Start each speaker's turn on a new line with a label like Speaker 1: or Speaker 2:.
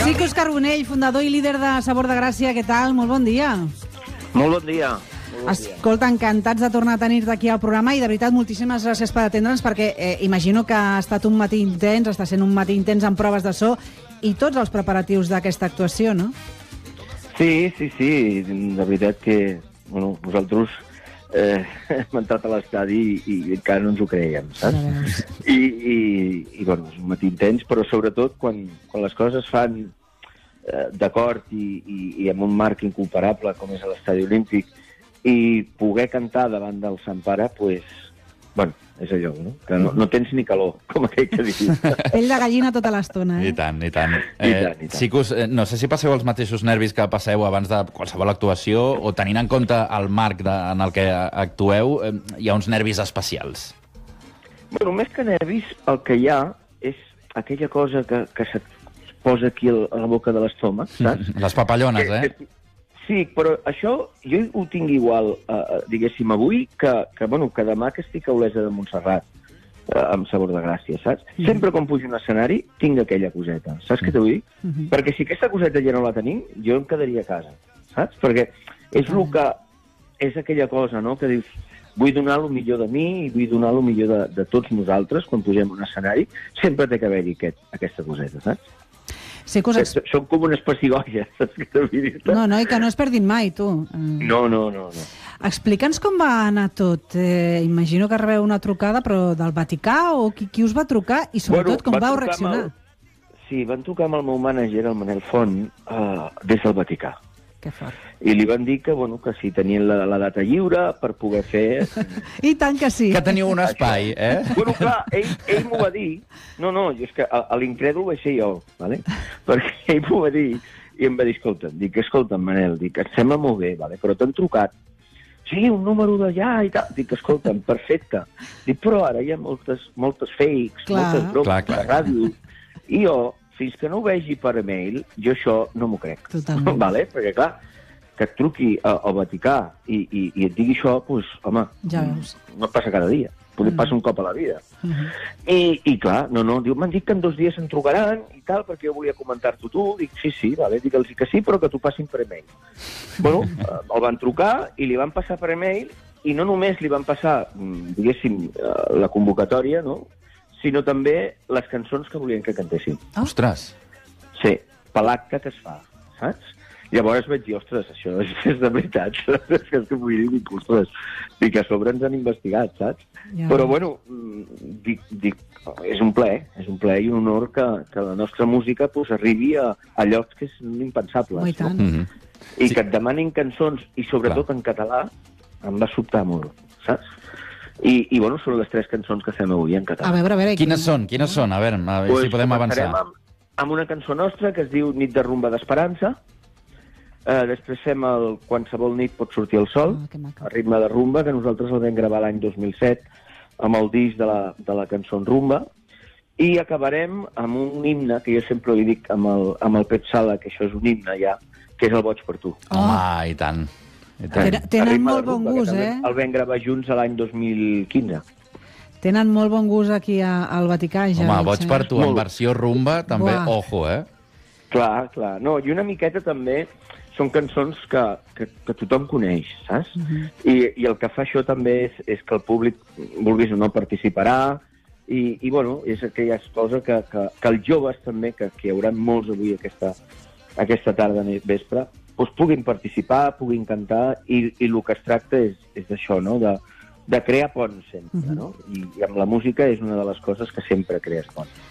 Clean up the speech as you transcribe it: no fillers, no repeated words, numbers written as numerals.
Speaker 1: Sicus Carbonell, fundador i líder de Sabor de Gràcia, què tal? Molt bon dia.
Speaker 2: Molt bon dia.
Speaker 1: Escolta, encantats de tornar a tenir-te aquí al programa i de veritat moltíssimes gràcies per atendre'ns perquè imagino que ha estat un matí intens, està sent un matí intens amb proves de so i tots els preparatius d'aquesta actuació, no?
Speaker 2: Sí, de veritat que nosaltres hem entrat a l'estadi i encara no ens ho creiem, saps? I bueno, és un matí intens, però sobretot quan les coses es fan d'acord i amb un marc incomparable com és l'estadi olímpic i poder cantar davant del Sant Pare, pues, bueno, és allò, no? Que no tens ni calor, com aquell que diu.
Speaker 1: Pell de gallina tota l'estona,
Speaker 3: I tant. Sicus, no sé si passeu els mateixos nervis que passeu abans de qualsevol actuació o tenint en compte el marc en el que actueu, hi ha uns nervis especials.
Speaker 2: Bueno, més que nervis, el que hi ha és aquella cosa que se't posa aquí a la boca de l'estómac, saps?
Speaker 3: Les papallones,
Speaker 2: Sí, però això jo ho tinc igual, diguéssim, avui que demà que estic a Olesa de Montserrat, amb Sabor de Gràcia, saps? Sempre quan pujo a un escenari tinc aquella coseta, saps què t'ho vull dir? Perquè si aquesta coseta ja no la tenim, jo em quedaria a casa, saps? Perquè és el que és aquella cosa, no?, que dius, vull donar el millor de mi i vull donar el millor de tots nosaltres quan pugem a un escenari, sempre té que haver-hi aquesta coseta, saps? Són com unes pessigolles, saps què t'ho vull dir?
Speaker 1: No, i que no es perdin mai, tu.
Speaker 2: No.
Speaker 1: Explica'ns com va anar tot. Imagino que rebeu una trucada, però del Vaticà, o qui us va trucar, i sobretot com vau reaccionar?
Speaker 2: Sí, van trucar amb el meu mànager, el Manel Font, des del Vaticà.
Speaker 1: Que fort. I
Speaker 2: li van dir que si tenien la data lliure per poder fer...
Speaker 1: I tant que sí.
Speaker 3: Que teniu un espai,
Speaker 2: Bueno, clar, ell m'ho va dir. No, és que l'incrèdul vaig ser jo, ¿vale? Perquè ell m'ho va dir i em va dir, escolta, Manel, et sembla molt bé, ¿vale? Però t'han trucat. Sí, un número d'allà i tal. Escolta'm, perfecte. Però ara hi ha moltes fakes, moltes bromes per ràdio. I jo, fins que no ho vegi per e-mail, jo això no m'ho crec.
Speaker 1: Totalment.
Speaker 2: Vale? Perquè, clar, que et truqui al Vaticà i et digui això, doncs, home,
Speaker 1: ja veus.
Speaker 2: No et passa cada dia. Potser passa un cop a la vida. I clar, diu, m'han dit que en 2 dies se'n trucaran i tal, perquè jo volia comentar-t'ho tu. Dic, sí, vale, digue'ls que sí, però que t'ho passin per e-mail. Bueno, el van trucar i li van passar per e-mail, i no només li van passar, diguéssim, la convocatòria, no?, sinó també les cançons que volien que cantessin.
Speaker 3: Ostres!
Speaker 2: Sí, per l'acte que es fa, saps? Llavors vaig dir, ostres, això és de veritat, és que vull dir, ostres, i que a sobre ens han investigat, saps? Ja. Però, bueno, dic, és un plaer i un honor que la nostra música arribi a llocs que són impensables.
Speaker 1: I tant.
Speaker 2: No? I que et demanin cançons, i sobretot en català, em va sobtar molt, saps? I bueno, són les 3 cançons que fem avui en català.
Speaker 1: A veure...
Speaker 3: Quines són? A veure si podem avançar.
Speaker 2: Amb una cançó nostra que es diu Nit de rumba d'esperança. Després fem el Qualsevol nit pot sortir el sol, a ritme de rumba, que nosaltres el vam gravar l'any 2007 amb el disc de la cançó en rumba. I acabarem amb un himne, que jo sempre li dic amb el Pep Sala, que això és un himne ja, que és el Boig per tu.
Speaker 3: Home, i tant.
Speaker 1: Tenen molt bon gust,
Speaker 2: El vam gravar junts l'any 2015.
Speaker 1: Tenen molt bon gust aquí al Vaticà, ja.
Speaker 3: Home, Boig per tu, en versió rumba, també, ojo,
Speaker 2: Clar. No, i una miqueta també són cançons que tothom coneix, saps? I el que fa això també és que el públic, vulguis o no, participarà, i bueno, és aquella cosa que els joves també, que hi haurà molts avui aquesta tarda vespre, doncs puguin participar, puguin cantar, i el que es tracta és d'això, no?, de crear ponts sempre, no? I amb la música és una de les coses que sempre crees ponts.